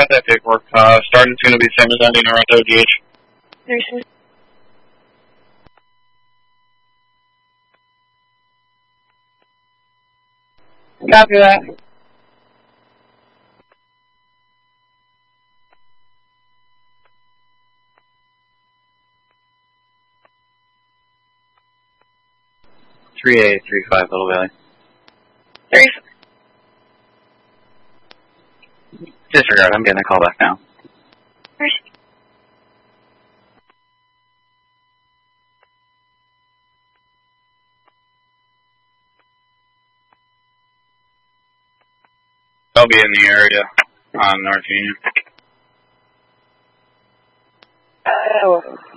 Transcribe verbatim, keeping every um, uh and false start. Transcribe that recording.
got that paperwork. Uh, starting's going to be same as ending around O G H. There's Copy that. three A, three five, Little Valley. Three. Disregard, I'm getting a call back now. Where's I'll be in the area on North Union. Oh.